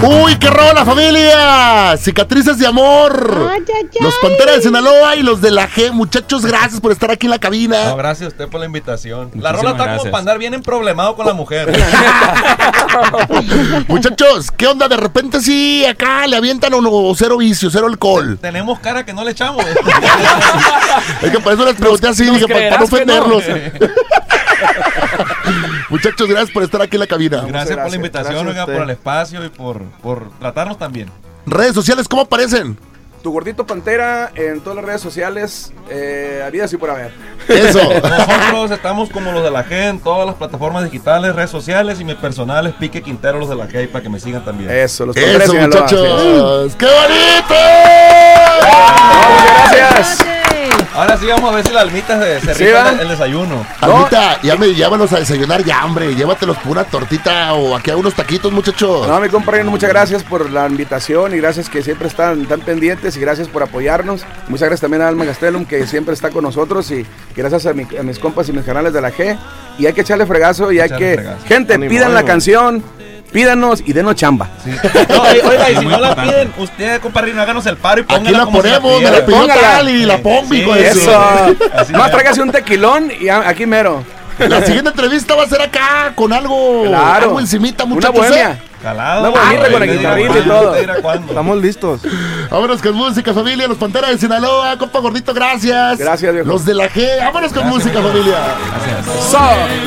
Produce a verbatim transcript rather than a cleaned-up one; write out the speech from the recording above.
Uy, qué rola, familia. Cicatrices de amor. Ay, ay, ay. Los Panteras de Sinaloa y los de la G. Muchachos, gracias por estar aquí en la cabina. No, gracias a usted por la invitación. Muchísimas La rola está gracias. como para andar bien emproblemado con la mujer. Muchachos, ¿qué onda? De repente sí, acá le avientan o no, cero vicio, cero alcohol. Tenemos cara que no le echamos. Es que por eso les pregunté así, nos dije, para, para no creerás que ofenderlos. Muchachos, gracias por estar aquí en la cabina. Gracias, gracias, por la invitación, gracias a oiga, usted. por el espacio y por, por tratarnos también. Redes sociales, ¿cómo aparecen? Tu Gordito Pantera en todas las redes sociales, eh, habidas y por haber. Eso. Nosotros estamos como los de la G en todas las plataformas digitales, redes sociales, y mi personal es Pique Quintero, los de la G, para que me sigan también. Eso, los Panteras de Eso, Sinaloa, muchachos. ¡Qué bonito! sí. Muchas gracias. Ahora sí vamos a ver si las almitas de, se Sí, rifan ¿va? el, el desayuno. Almita, ya me llévalos a desayunar ya, hombre. Llévatelos por una tortita o aquí a unos taquitos, muchachos. No, mi compañero, muchas gracias por la invitación y gracias que siempre están tan pendientes y gracias por apoyarnos. Muchas gracias también a Alma Gastelum, que siempre está con nosotros, y gracias a, mi- a mis compas y mis canales de la G. Y hay que echarle fregazo y hay Echarle que... fregazo. Gente, Ánimo, pidan la ánimo. canción, pídanos y denos chamba. No, oiga, oiga, y si Muy no la importante. piden, usted, compadrino, háganos el paro y póngala Aquí la como si ponemos, me la pidiera. pidió Póngala. tal y la pongo, Sí, hijo de Eso. su- Así Más es. tráigase un tequilón y a- aquí mero. La siguiente entrevista va a ser acá con algo, Claro. algo encimita, Una muchachos. bohemia. ¿eh? Calado. Una bonita Ay, con la le digo guitarrita y cuándo, todo. te dirá cuándo. Estamos listos. Vámonos con música, familia. Los Panteras de Sinaloa, compa gordito, gracias. Gracias, viejo. Los de la G, vámonos con música, familia. So.